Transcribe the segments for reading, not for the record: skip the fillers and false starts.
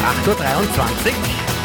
8:23 Uhr.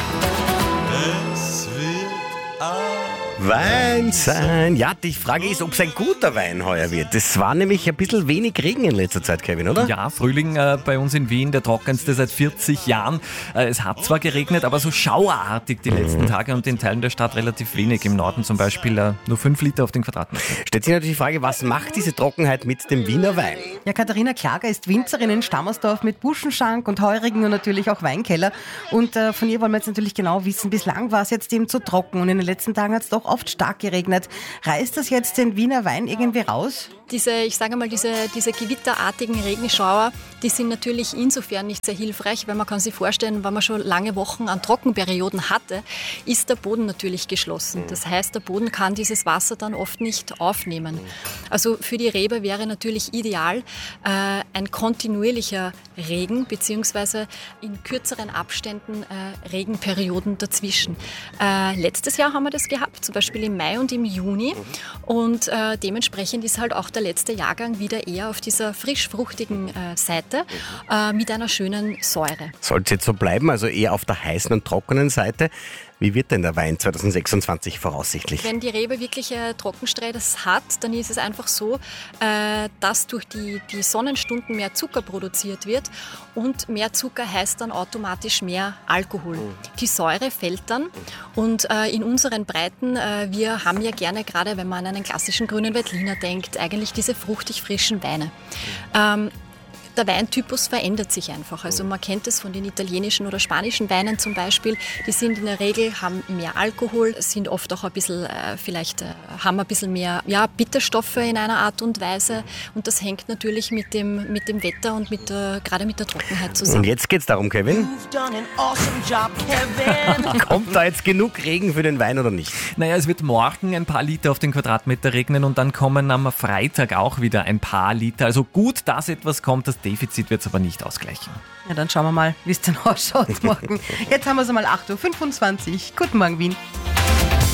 Es wird Wein sein. Ja, die Frage ist, ob es ein guter Wein heuer wird. Es war nämlich ein bisschen wenig Regen in letzter Zeit, Kevin, oder? Ja, Frühling bei uns in Wien, der trockenste seit 40 Jahren. Es hat zwar geregnet, aber so schauerartig die letzten Tage und in Teilen der Stadt relativ wenig. Im Norden zum Beispiel nur 5 Liter auf den Quadratmeter. Stellt sich natürlich die Frage, was macht diese Trockenheit mit dem Wiener Wein? Ja, Katharina Klager ist Winzerin in Stammersdorf mit Buschenschank und Heurigen und natürlich auch Weinkeller. Und von ihr wollen wir jetzt natürlich genau wissen, bislang war es jetzt eben zu trocken und in den letzten Tagen hat es doch oft stark geregnet. Reißt das jetzt den Wiener Wein irgendwie raus? Diese gewitterartigen Regenschauer, die sind natürlich insofern nicht sehr hilfreich, weil man kann sich vorstellen, wenn man schon lange Wochen an Trockenperioden hatte, ist der Boden natürlich geschlossen. Das heißt, der Boden kann dieses Wasser dann oft nicht aufnehmen. Also für die Rebe wäre natürlich ideal ein kontinuierlicher Regen beziehungsweise in kürzeren Abständen Regenperioden dazwischen. Letztes Jahr haben wir das gehabt, zum Beispiel im Mai und im Juni, und dementsprechend ist halt auch der letzte Jahrgang wieder eher auf dieser frisch-fruchtigen Seite mit einer schönen Säure. Soll es jetzt so bleiben, also eher auf der heißen und trockenen Seite? Wie wird denn der Wein 2026 voraussichtlich? Wenn die Rebe wirklich Trockenstress hat, dann ist es einfach so, dass durch die Sonnenstunden mehr Zucker produziert wird und mehr Zucker heißt dann automatisch mehr Alkohol. Die Säure fällt dann und in unseren Breiten, wir haben ja gerne, gerade wenn man an einen klassischen grünen Veltliner denkt, eigentlich diese fruchtig frischen Weine. Der Weintypus verändert sich einfach. Also man kennt es von den italienischen oder spanischen Weinen zum Beispiel. Die sind in der Regel, haben mehr Alkohol, sind oft auch ein bisschen, haben ein bisschen mehr Bitterstoffe in einer Art und Weise. Und das hängt natürlich mit dem Wetter und gerade mit der Trockenheit zusammen. Und jetzt geht's darum, Kevin. Kommt da jetzt genug Regen für den Wein oder nicht? Naja, es wird morgen ein paar Liter auf den Quadratmeter regnen und dann kommen am Freitag auch wieder ein paar Liter. Also gut, dass etwas kommt, das Defizit wird es aber nicht ausgleichen. Ja, dann schauen wir mal, wie es denn ausschaut morgen. Jetzt haben wir es einmal 8:25 Uhr. Guten Morgen, Wien.